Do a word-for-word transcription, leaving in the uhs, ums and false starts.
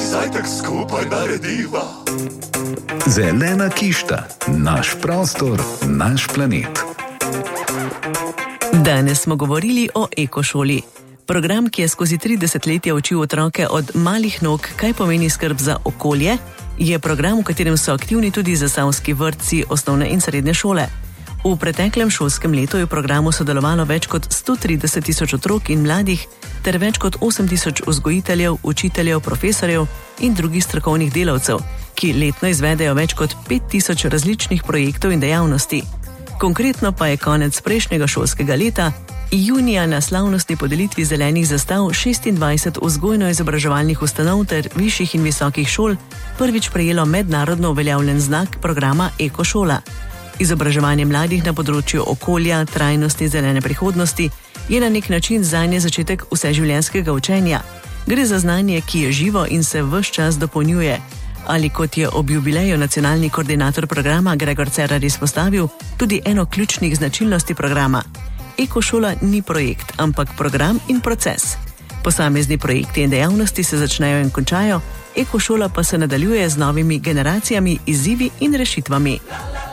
zajtrk skupaj narediva. Zelena kišta, naš prostor, naš planet. Danes smo govorili o ekošoli. Program, ki je skozi tri desetletja učil otroke od malih nog, kaj pomeni skrb za okolje, je program, v katerem so aktivni tudi zasavski vrtci, osnovne in srednje šole. V preteklem šolskem letu je v programu sodelovalo več kot sto trideset tisoč otrok in mladih ter več kot osem tisoč vzgojiteljev, učiteljev, profesorjev in drugih strokovnih delavcev, ki letno izvedejo več kot pet tisoč različnih projektov in dejavnosti. Konkretno pa je konec prejšnjega šolskega leta, junija na slavnostni podelitvi zelenih zastav šestindvajset vzgojno-izobraževalnih ustanov ter višjih in visokih šol prvič prejelo mednarodno uveljavljen znak programa Ekošola. Izobraževanje mladih na področju okolja, trajnosti in zelene prihodnosti je na nek način zanje začetek vseživljenjskega učenja. Gre za znanje, ki je živo in se ves čas dopolnjuje. Ali kot je ob jubileju nacionalni koordinator programa Gregor Cerar izpostavil, tudi eno ključnih značilnosti programa. Ekošola ni projekt, ampak program in proces. Posamezni projekti in dejavnosti se začnejo in končajo, Ekošola pa se nadaljuje z novimi generacijami, izzivi in rešitvami.